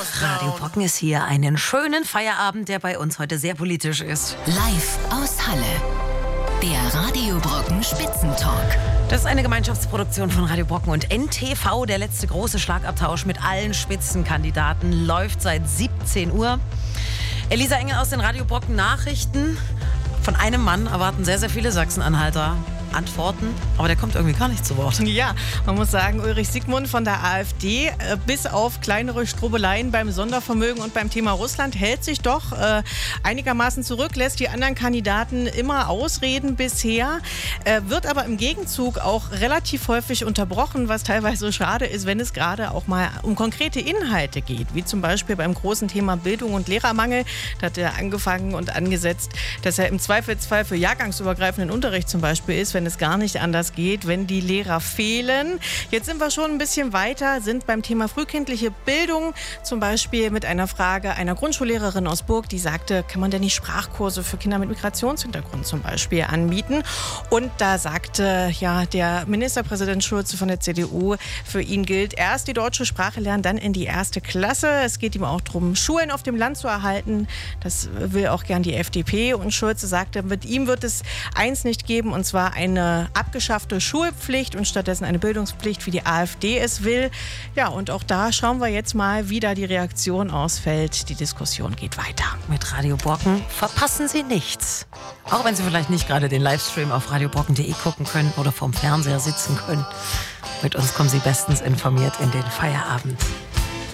Radio Brocken ist hier. Einen schönen Feierabend, der bei uns heute sehr politisch ist. Live aus Halle. Der Radio Brocken Spitzentalk. Das ist eine Gemeinschaftsproduktion von Radio Brocken und NTV. Der letzte große Schlagabtausch mit allen Spitzenkandidaten läuft seit 17 Uhr. Elisa Engel aus den Radio Brocken Nachrichten. Von einem Mann erwarten sehr, sehr viele Sachsen-Anhalter Antworten, aber der kommt irgendwie gar nicht zu Wort. Ja, man muss sagen, Ulrich Siegmund von der AfD, bis auf kleinere Strubeleien beim Sondervermögen und beim Thema Russland, hält sich doch einigermaßen zurück, lässt die anderen Kandidaten immer ausreden bisher, wird aber im Gegenzug auch relativ häufig unterbrochen, was teilweise schade ist, wenn es gerade auch mal um konkrete Inhalte geht, wie zum Beispiel beim großen Thema Bildung und Lehrermangel. Da hat er angefangen und angesetzt, dass er im Zweifelsfall für jahrgangsübergreifenden Unterricht zum Beispiel ist, wenn es gar nicht anders geht, wenn die Lehrer fehlen. Jetzt sind wir schon ein bisschen weiter, sind beim Thema frühkindliche Bildung, zum Beispiel mit einer Frage einer Grundschullehrerin aus Burg, die sagte, kann man denn nicht Sprachkurse für Kinder mit Migrationshintergrund zum Beispiel anbieten? Und da sagte ja der Ministerpräsident Schulze von der CDU, für ihn gilt erst die deutsche Sprache lernen, dann in die erste Klasse. Es geht ihm auch darum, Schulen auf dem Land zu erhalten. Das will auch gern die FDP. Und Schulze sagte, mit ihm wird es eins nicht geben, und zwar eine abgeschaffte Schulpflicht und stattdessen eine Bildungspflicht, wie die AfD es will. Ja, und auch da schauen wir jetzt mal, wie da die Reaktion ausfällt. Die Diskussion geht weiter. Mit Radio Brocken verpassen Sie nichts. Auch wenn Sie vielleicht nicht gerade den Livestream auf radiobrocken.de gucken können oder vorm Fernseher sitzen können. Mit uns kommen Sie bestens informiert in den Feierabend.